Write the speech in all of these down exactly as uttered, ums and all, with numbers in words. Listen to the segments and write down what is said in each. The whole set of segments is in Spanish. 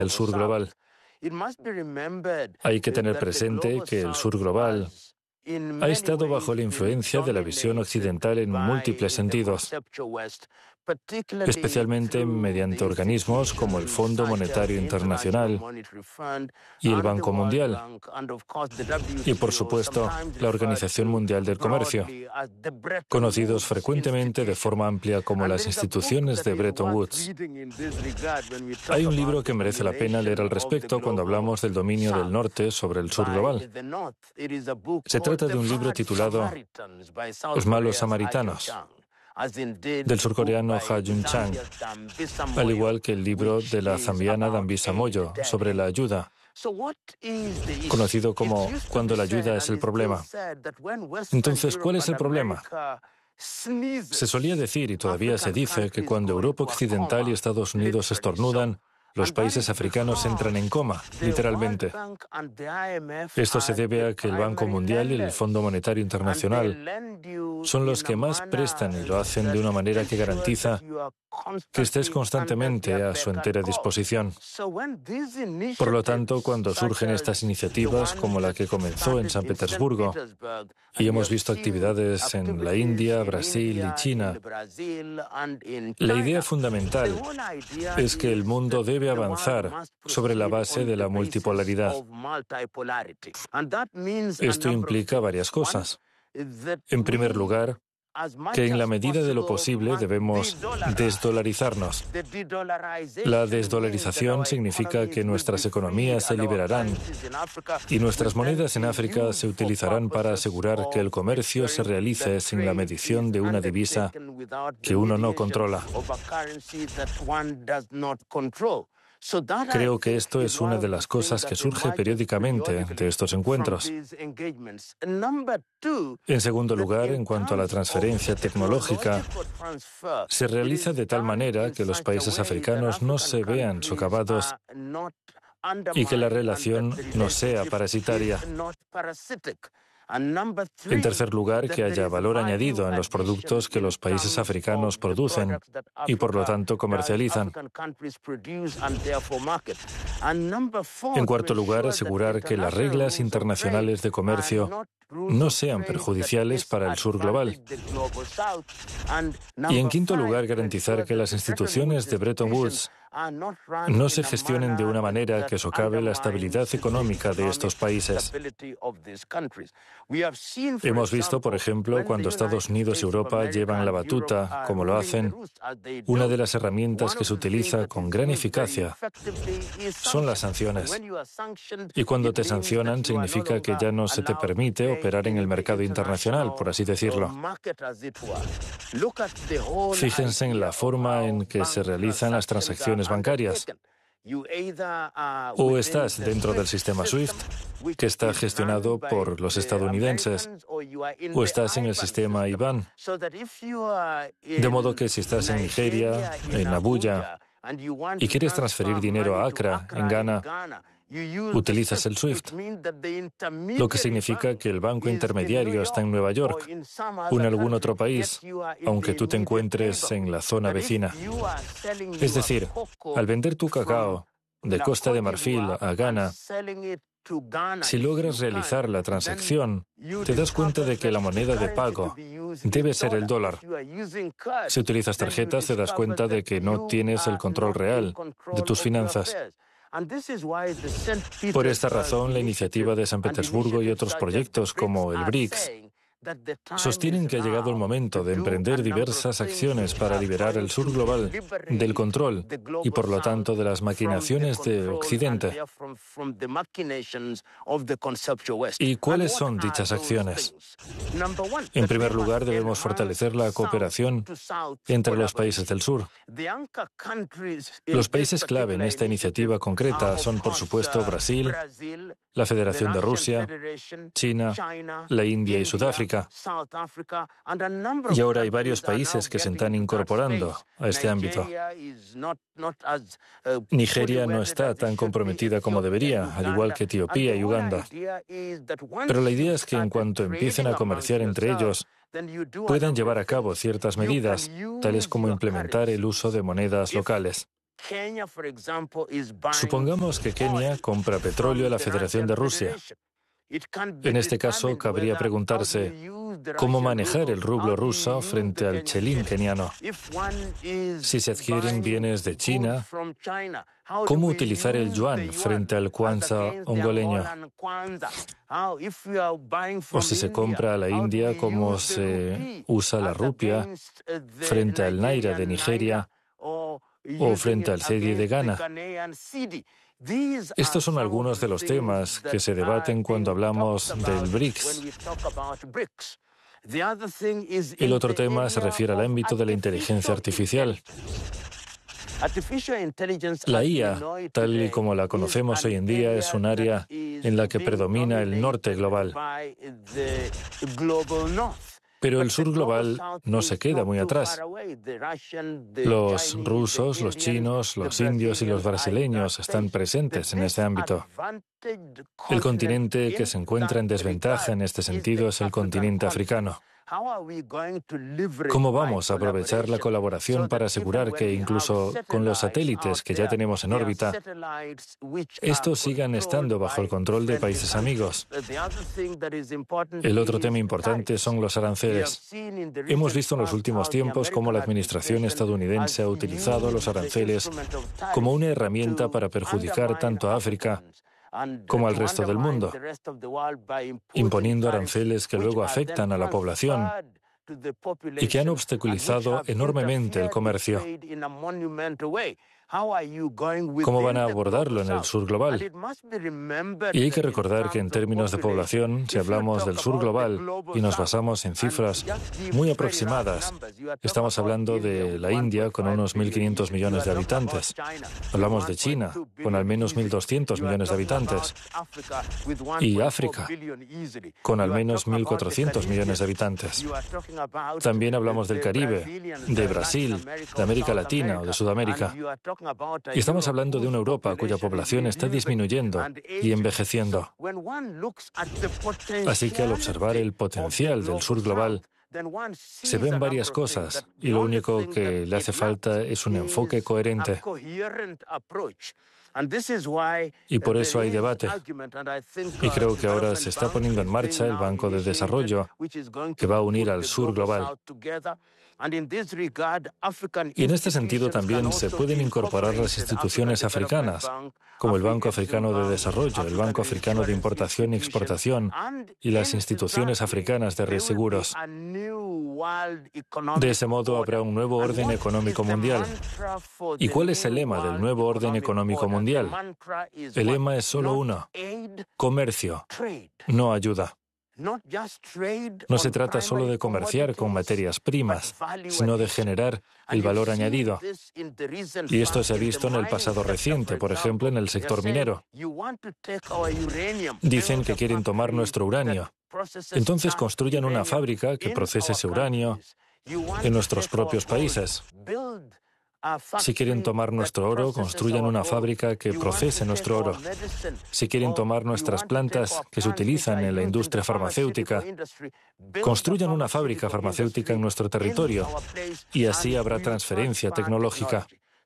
el sur global. Hay que tener presente que el sur global ha estado bajo la influencia de la visión occidental en múltiples sentidos, especialmente mediante organismos como el Fondo Monetario Internacional y el Banco Mundial, y por supuesto la Organización Mundial del Comercio, conocidos frecuentemente de forma amplia como las instituciones de Bretton Woods. Hay un libro que merece la pena leer al respecto cuando hablamos del dominio del norte sobre el sur global. Se trata de un libro titulado Los malos samaritanos, del surcoreano Ha Jun-chang, al igual que el libro de la zambiana Dambisa Moyo sobre la ayuda, conocido como Cuando la ayuda es el problema. Entonces, ¿cuál es el problema? Se solía decir, y todavía se dice, que cuando Europa Occidental y Estados Unidos estornudan, los países africanos entran en coma, literalmente. Esto se debe a que el Banco Mundial y el Fondo Monetario Internacional son los que más prestan y lo hacen de una manera que garantiza que estés constantemente a su entera disposición. Por lo tanto, cuando surgen estas iniciativas, como la que comenzó en San Petersburgo, y hemos visto actividades en la India, Brasil y China, la idea fundamental es que el mundo debe avanzar sobre la base de la multipolaridad. Esto implica varias cosas. En primer lugar, que en la medida de lo posible debemos desdolarizarnos. La desdolarización significa que nuestras economías se liberarán y nuestras monedas en África se utilizarán para asegurar que el comercio se realice sin la medición de una divisa que uno no controla. Creo que esto es una de las cosas que surge periódicamente de estos encuentros. En segundo lugar, en cuanto a la transferencia tecnológica, se realiza de tal manera que los países africanos no se vean socavados y que la relación no sea parasitaria. En tercer lugar, que haya valor añadido en los productos que los países africanos producen y, por lo tanto, comercializan. En cuarto lugar, asegurar que las reglas internacionales de comercio no sean perjudiciales para el sur global. Y en quinto lugar, garantizar que las instituciones de Bretton Woods no se gestionen de una manera que socave la estabilidad económica de estos países. Hemos visto, por ejemplo, cuando Estados Unidos y Europa llevan la batuta, como lo hacen, una de las herramientas que se utiliza con gran eficacia son las sanciones. Y cuando te sancionan, significa que ya no se te permite operar en el mercado internacional, por así decirlo. Fíjense en la forma en que se realizan las transacciones bancarias. O estás dentro del sistema SWIFT, que está gestionado por los estadounidenses, o estás en el sistema I B A N. De modo que si estás en Nigeria, en Abuya, y quieres transferir dinero a Accra, en Ghana, utilizas el SWIFT, lo que significa que el banco intermediario está en Nueva York o en algún otro país, aunque tú te encuentres en la zona vecina. Es decir, al vender tu cacao de Costa de Marfil a Ghana, si logras realizar la transacción, te das cuenta de que la moneda de pago debe ser el dólar. Si utilizas tarjetas, te das cuenta de que no tienes el control real de tus finanzas. Por esta razón, la iniciativa de San Petersburgo y otros proyectos como el BRICS sostienen que ha llegado el momento de emprender diversas acciones para liberar el sur global del control y, por lo tanto, de las maquinaciones de Occidente. ¿Y cuáles son dichas acciones? En primer lugar, debemos fortalecer la cooperación entre los países del sur. Los países clave en esta iniciativa concreta son, por supuesto, Brasil, la Federación de Rusia, China, la India y Sudáfrica. Y ahora hay varios países que se están incorporando a este ámbito. Nigeria no está tan comprometida como debería, al igual que Etiopía y Uganda. Pero la idea es que en cuanto empiecen a comerciar entre ellos, puedan llevar a cabo ciertas medidas, tales como implementar el uso de monedas locales. Supongamos que Kenia compra petróleo a la Federación de Rusia. En este caso, cabría preguntarse cómo manejar el rublo ruso frente al chelín keniano. Si se adquieren bienes de China, ¿cómo utilizar el yuan frente al kwanza ongoleño? O si se compra a la India, ¿cómo se usa la rupia frente al naira de Nigeria o frente al cedi de Ghana? Estos son algunos de los temas que se debaten cuando hablamos del BRICS. El otro tema se refiere al ámbito de la inteligencia artificial. La I A, tal y como la conocemos hoy en día, es un área en la que predomina el norte global. Pero el sur global no se queda muy atrás. Los rusos, los chinos, los indios y los brasileños están presentes en este ámbito. El continente que se encuentra en desventaja en este sentido es el continente africano. ¿Cómo vamos a aprovechar la colaboración para asegurar que incluso con los satélites que ya tenemos en órbita, estos sigan estando bajo el control de países amigos? El otro tema importante son los aranceles. Hemos visto en los últimos tiempos cómo la administración estadounidense ha utilizado los aranceles como una herramienta para perjudicar tanto a África como al resto del mundo, imponiendo aranceles que luego afectan a la población y que han obstaculizado enormemente el comercio. ¿Cómo van a abordarlo en el sur global? Y hay que recordar que en términos de población, si hablamos del sur global y nos basamos en cifras muy aproximadas, estamos hablando de la India con unos mil quinientos millones de habitantes. Hablamos de China con al menos mil doscientos millones de habitantes. Y África con al menos mil cuatrocientos millones de habitantes. También hablamos del Caribe, de Brasil, de América Latina o de Sudamérica. Y estamos hablando de una Europa cuya población está disminuyendo y envejeciendo. Así que al observar el potencial del sur global, se ven varias cosas y lo único que le hace falta es un enfoque coherente. Y por eso hay debate. Y creo que ahora se está poniendo en marcha el Banco de Desarrollo, que va a unir al sur global. Y en este sentido también se pueden incorporar las instituciones africanas, como el Banco Africano de Desarrollo, el Banco Africano de Importación y Exportación y las instituciones africanas de reaseguros. De ese modo habrá un nuevo orden económico mundial. ¿Y cuál es el lema del nuevo orden económico mundial? El lema es solo uno: comercio, no ayuda. No se trata solo de comerciar con materias primas, sino de generar el valor añadido. Y esto se ha visto en el pasado reciente, por ejemplo, en el sector minero. Dicen que quieren tomar nuestro uranio. Entonces construyan una fábrica que procese ese uranio en nuestros propios países. Si quieren tomar nuestro oro, construyan una fábrica que procese nuestro oro. Si quieren tomar nuestras plantas que se utilizan en la industria farmacéutica, construyan una fábrica farmacéutica en nuestro territorio y así habrá transferencia tecnológica.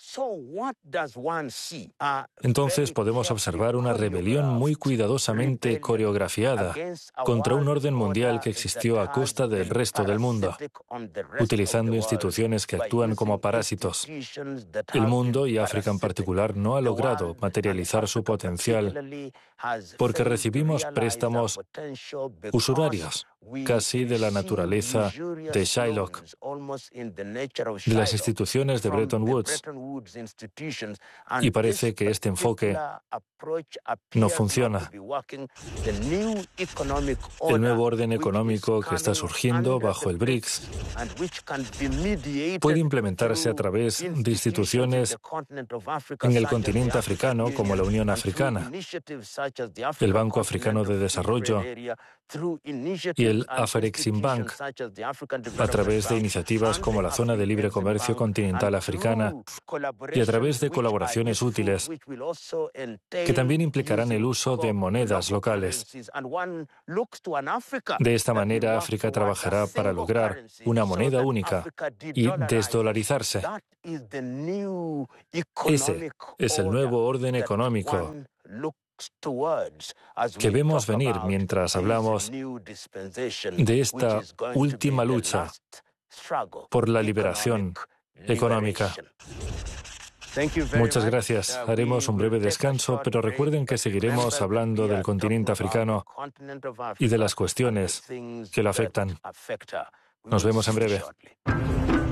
Entonces podemos observar una rebelión muy cuidadosamente coreografiada contra un orden mundial que existió a costa del resto del mundo, utilizando instituciones que actúan como parásitos. El mundo, y África en particular, no ha logrado materializar su potencial porque recibimos préstamos usurarios, casi de la naturaleza de Shylock, de las instituciones de Bretton Woods. Y parece que este enfoque no funciona. El nuevo orden económico que está surgiendo bajo el BRICS puede implementarse a través de instituciones en el continente africano como la Unión Africana, el Banco Africano de Desarrollo y el Afreximbank, a través de iniciativas como la Zona de Libre Comercio Continental Africana y a través de colaboraciones útiles que también implicarán el uso de monedas locales. De esta manera, África trabajará para lograr una moneda única y desdolarizarse. Ese es el nuevo orden económico que vemos venir mientras hablamos de esta última lucha por la liberación económica. Muchas gracias. Haremos un breve descanso, pero recuerden que seguiremos hablando del continente africano y de las cuestiones que lo afectan. Nos vemos en breve.